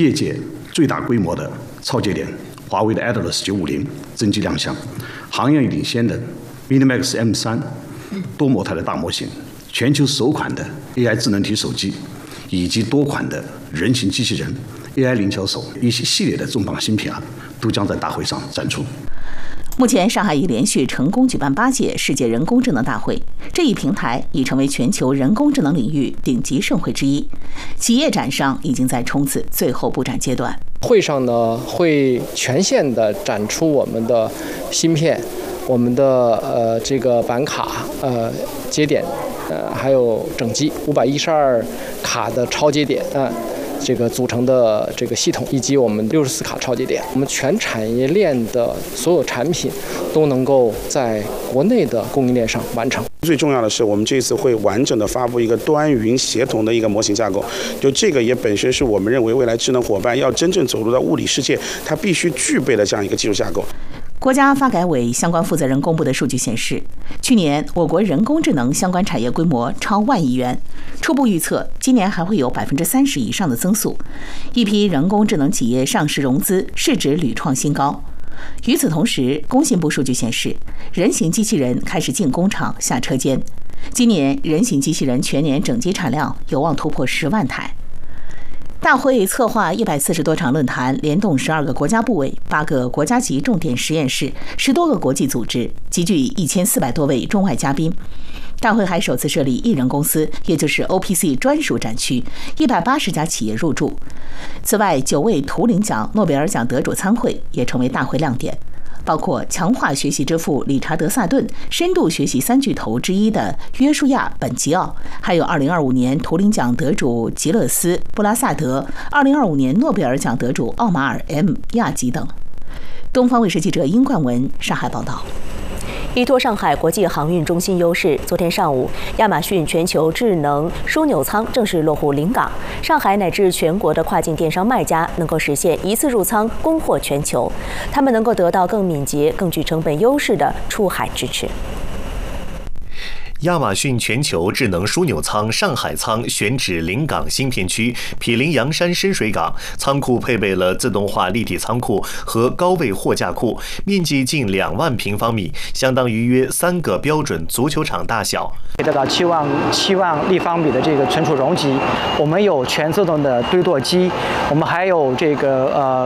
业界最大规模的超节点华为的 Atlas 950真机亮相，行业领先的 Minimax M3多模态的大模型，全球首款的 AI 智能体手机，以及多款的人形机器人、AI 灵巧手一系列的重磅新品都将在大会上展出。 目前，上海已连续成功举办8届世界人工智能大会，这一平台已成为全球人工智能领域顶级盛会之一。企业展商已经在冲刺最后布展阶段。 会上呢，会全线的展出我们的芯片、我们的这个板卡、节点，还有整机512卡的超节点这个组成的这个系统，以及我们64卡超节点，我们全产业链的所有产品都能够在国内的供应链上完成。 最重要的是，我们这次会完整的发布一个端云协同的一个模型架构，就这个也本身是我们认为未来智能伙伴要真正走入到物理世界，它必须具备的这样一个技术架构。 国家发改委相关负责人公布的数据显示，去年我国人工智能相关产业规模超1万亿元，初步预测今年还会有30%以上的增速，一批人工智能企业上市融资，市值屡创新高。与此同时，工信部数据显示，人形机器人开始进工厂、下车间，今年人形机器人全年整机产量有望突破10万台。大会策划140多场论坛，联动12个国家部委、8个国家级重点实验室、10多个国际组织，集聚1400多位中外嘉宾。大会还首次设立一人公司，也就是 OPC 专属展区，180家企业入驻。此外，9位图灵奖、诺贝尔奖得主参会，也成为大会亮点。包括强化学习之父理查德·萨顿、深度学习3巨头之一的约书亚·本吉奥，还有2025年图灵奖得主吉勒斯·布拉萨德、2025年诺贝尔奖得主奥马尔 ·M. 亚吉等。东方卫视记者殷冠文上海报道。 依托上海国际航运中心优势，昨天上午，亚马逊全球智能枢纽仓正式落户临港。上海乃至全国的跨境电商卖家能够实现一次入仓，供货全球。他们能够得到更敏捷、更具成本优势的出海支持。 亚马逊全球智能枢纽仓上海仓选址临港新片区毗邻洋山深水港，仓库配备了自动化立体仓库和高位货架库，面积近2万平方米，相当于约3个标准足球场大小。 可以达到7万立方米的这个存储容积，我们有全自动的堆垛机，我们还有这个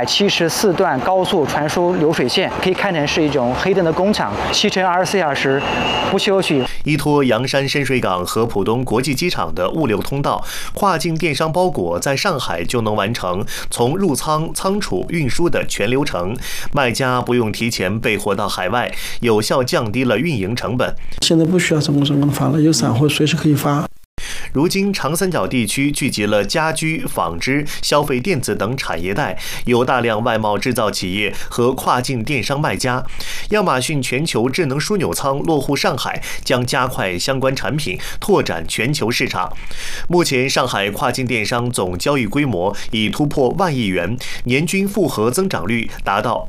574段高速传输流水线，可以看成是一种黑灯的工厂，7乘24小时不休息。 依托洋山深水港和浦东国际机场的物流通道，跨境电商包裹在上海就能完成从入仓、仓储、运输的全流程，卖家不用提前备货到海外，有效降低了运营成本。 现在不需要什么的发了，有散货随时可以发。 如今，长三角地区聚集了家居、纺织、消费电子等产业带，有大量外贸制造企业和跨境电商卖家。亚马逊全球智能枢纽仓落户上海，将加快相关产品拓展全球市场。目前，上海跨境电商总交易规模已突破1万亿元，年均复合增长率达到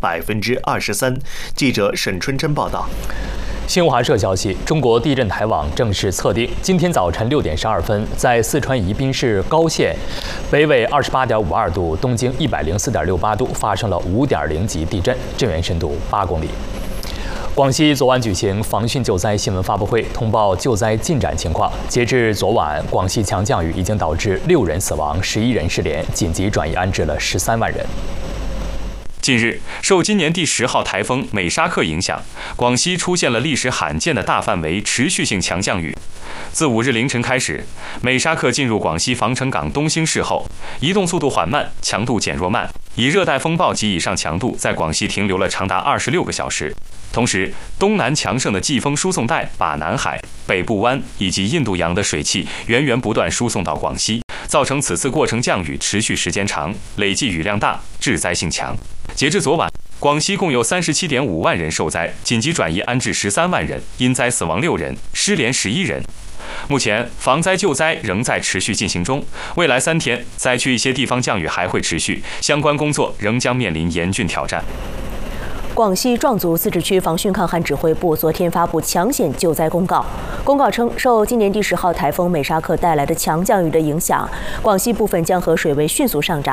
23%。记者沈春珍报道。 新华社消息，中国地震台网正式测定，今天早晨6点12分，在四川宜宾市高县，北纬28.52度，东经104.68度，发生了5.0级地震，震源深度8公里。广西昨晚举行防汛救灾新闻发布会，通报救灾进展情况。截至昨晚，广西强降雨已经导致6人死亡，11人失联，紧急转移安置了13万人。 近日，受今年第10号台风美沙克影响，广西出现了历史罕见的大范围持续性强降雨。自5日凌晨开始，美沙克进入广西防城港东兴市后，移动速度缓慢，强度减弱慢，以热带风暴及以上强度在广西停留了长达26个小时。同时，东南强盛的季风输送带把南海、北部湾以及印度洋的水汽源源不断输送到广西，造成此次过程降雨持续时间长，累计雨量大，致灾性强。截至昨晚，广西共有37.5万人受灾，紧急转移安置13万人，因灾死亡6人，失联11人。目前，防灾救灾仍在持续进行中，未来3天，灾区一些地方降雨还会持续，相关工作仍将面临严峻挑战。 广西壮族自治区防汛抗旱指挥部昨天发布抢险救灾公告。公告称，受今年第10号台风美沙克带来的强降雨的影响，广西部分江河水位迅速上涨。